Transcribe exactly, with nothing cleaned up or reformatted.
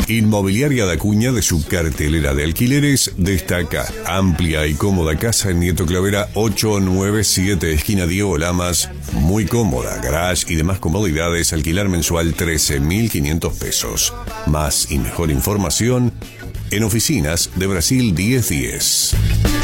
Inmobiliaria Dacuña, de su cartelera de alquileres, destaca amplia y cómoda casa en Nieto Clavera ocho nueve siete, esquina Diego Lamas. Muy cómoda, garage y demás comodidades, alquilar mensual trece mil quinientos pesos. Más y mejor información en Oficinas de Brasil diez diez.